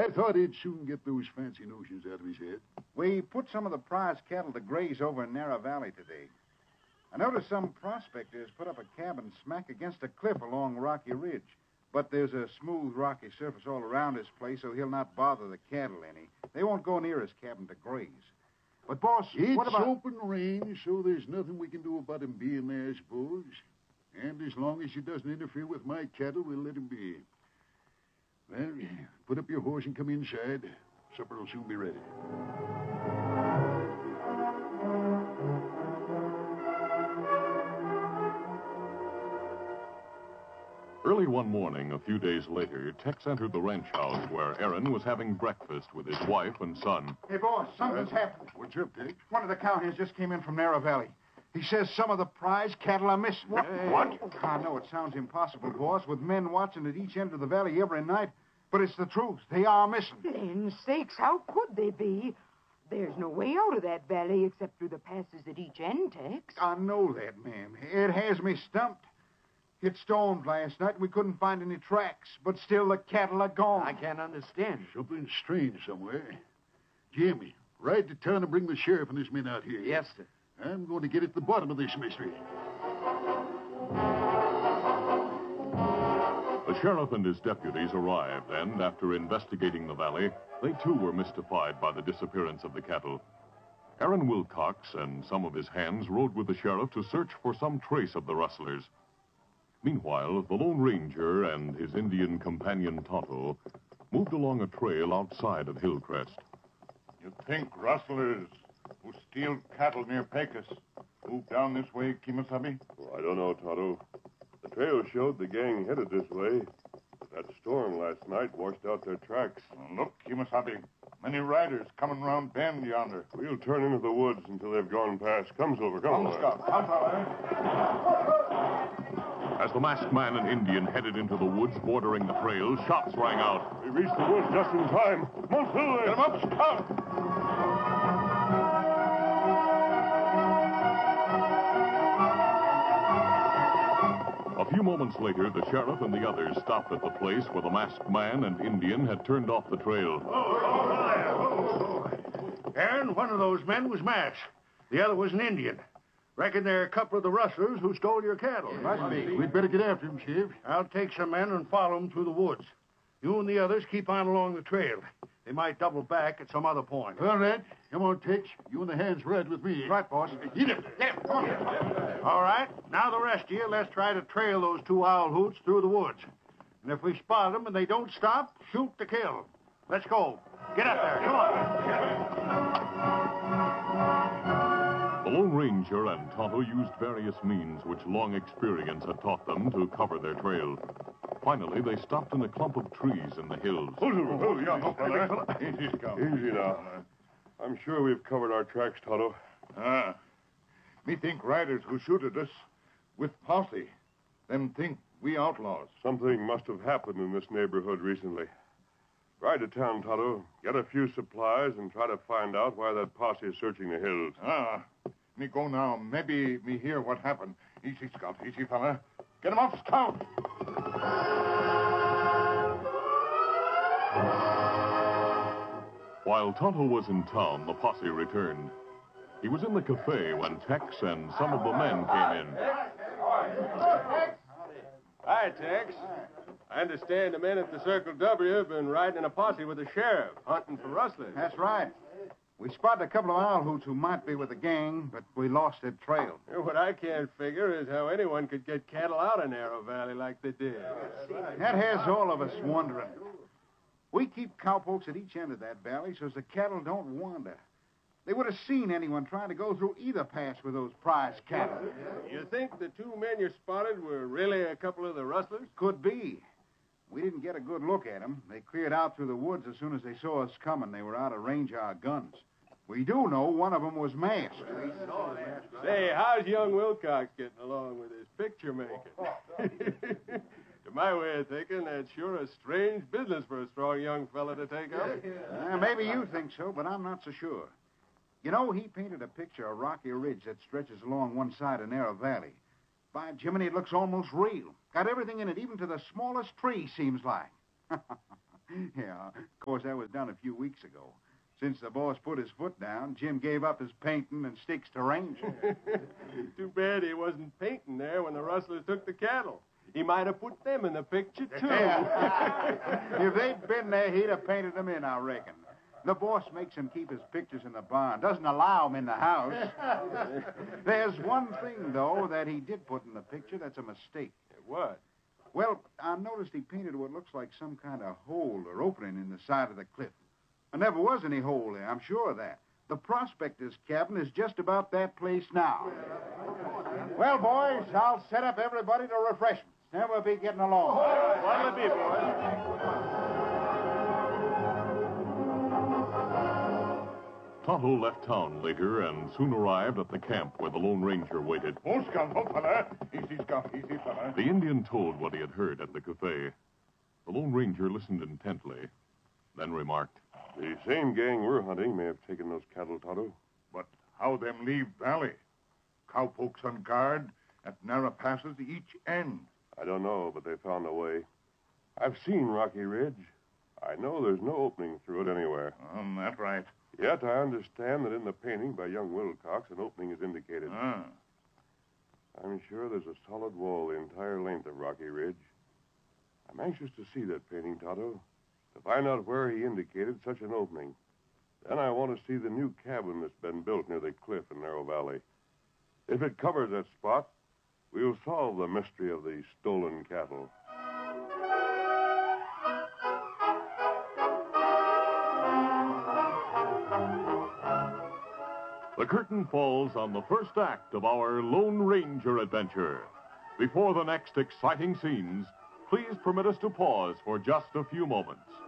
I thought he'd soon get those fancy notions out of his head. We put some of the prize cattle to graze over in Narrow Valley today. I noticed some prospectors put up a cabin smack against a cliff along Rocky Ridge. But there's a smooth, rocky surface all around this place, so he'll not bother the cattle any. They won't go near his cabin to graze. But, boss, what about... It's open range, so there's nothing we can do about him being there, I suppose. And as long as he doesn't interfere with my cattle, we'll let him be. Well, put up your horse and come inside. Supper will soon be ready. Early one morning, a few days later, Tex entered the ranch house where Aaron was having breakfast with his wife and son. Hey, boss, something's happened. What's up, Dick? One of the cowhands just came in from Narrow Valley. He says some of the prize cattle are missing. What? Hey. What? I know it sounds impossible, boss, with men watching at each end of the valley every night, but it's the truth. They are missing. Land sakes, how could they be? There's no way out of that valley except through the passes at each end, Tex. I know that, ma'am. It has me stumped. It stormed last night, and we couldn't find any tracks, but still the cattle are gone. I can't understand. Something strange somewhere. Jimmy, ride to town and bring the sheriff and his men out here. Yes, sir. I'm going to get at the bottom of this mystery. The sheriff and his deputies arrived, and after investigating the valley, they too were mystified by the disappearance of the cattle. Aaron Wilcox and some of his hands rode with the sheriff to search for some trace of the rustlers. Meanwhile, the Lone Ranger and his Indian companion Tonto moved along a trail outside of Hillcrest. You think rustlers who steal cattle near Pecos move down this way, Kimasabi? Oh, I don't know, Tonto. The trail showed the gang headed this way. But that storm last night washed out their tracks. Look, Kimasabi, many riders coming round bend yonder. We'll turn into the woods until they've gone past. Come, Silver, come. Scout. Come, As the masked man and Indian headed into the woods bordering the trail, shots rang out. We reached the woods just in time. Come on, Silver. Get him up, Scout. A few moments later, the sheriff and the others stopped at the place where the masked man and Indian had turned off the trail. Aaron, one of those men was masked. The other was an Indian. Reckon they're a couple of the rustlers who stole your cattle. Must be. We'd better get after him, Sheriff. I'll take some men and follow them through the woods. You and the others keep on along the trail. They might double back at some other point. All right. Come on, Tex. You and the hands ride with me. Right, boss. Get him. Come on. All right. Now the rest of you, let's try to trail those two owl hoots through the woods. And if we spot them and they don't stop, shoot to kill. Let's go. Get up there. Come on. The Lone Ranger and Tonto used various means which long experience had taught them to cover their trail. Finally, they stopped in a clump of trees in the hills. Easy, Scout. Easy now. I'm sure we've covered our tracks, Tonto. Me think riders who shoot at us with posse, them think we outlaws. Something must have happened in this neighborhood recently. Ride to town, Tonto. Get a few supplies and try to find out why that posse is searching the hills. Me go now. Maybe me hear what happened. Easy, Scout. Easy, fella. Get him up, Scout. While Tonto was in town, the posse returned. He was in the cafe when Tex and some of the men came in. Hi, Tex. I understand the men at the Circle W have been riding in a posse with the sheriff, hunting for rustlers. That's right. We spotted a couple of owl hoots who might be with the gang, but we lost their trail. What I can't figure is how anyone could get cattle out of Narrow Valley like they did. That has all of us wondering. We keep cowpokes at each end of that valley so the cattle don't wander. They would have seen anyone trying to go through either pass with those prize cattle. You think the two men you spotted were really a couple of the rustlers? Could be. We didn't get a good look at them. They cleared out through the woods as soon as they saw us coming. They were out of range of our guns. We do know one of them was masked. Say, how's young Wilcox getting along with his picture making? To my way of thinking, that's sure a strange business for a strong young fella to take up. Maybe you think so, but I'm not so sure. You know, he painted a picture of Rocky Ridge that stretches along one side of Narrow Valley. By Jiminy, it looks almost real. Got everything in it, even to the smallest tree, seems like. Yeah, of course, that was done a few weeks ago. Since the boss put his foot down, Jim gave up his painting and sticks to ranger. Too bad he wasn't painting there when the rustlers took the cattle. He might have put them in the picture, too. If they'd been there, he'd have painted them in, I reckon. The boss makes him keep his pictures in the barn, doesn't allow him in the house. There's one thing, though, that he did put in the picture that's a mistake. What? Well, I noticed he painted what looks like some kind of hole or opening in the side of the cliff. There never was any hole there, I'm sure of that. The prospector's cabin is just about that place now. Well, boys, I'll set up everybody to refreshments. Then we'll be getting along. What'll it be, boys? Tonto left town later and soon arrived at the camp where the Lone Ranger waited. Oh, scoundrel, fella. Easy, Scout, easy, fella. The Indian told what he had heard at the cafe. The Lone Ranger listened intently, then remarked, The same gang we're hunting may have taken those cattle, Tonto. But how them leave valley? Cowpokes on guard at narrow passes each end. I don't know, but they found a way. I've seen Rocky Ridge. I know there's no opening through it anywhere. That's right. Yet I understand that in the painting by young Wilcox, an opening is indicated. I'm sure there's a solid wall the entire length of Rocky Ridge. I'm anxious to see that painting, Tonto, to find out where he indicated such an opening. Then I want to see the new cabin that's been built near the cliff in Narrow Valley. If it covers that spot, we'll solve the mystery of the stolen cattle. The curtain falls on the first act of our Lone Ranger adventure. Before the next exciting scenes, please permit us to pause for just a few moments.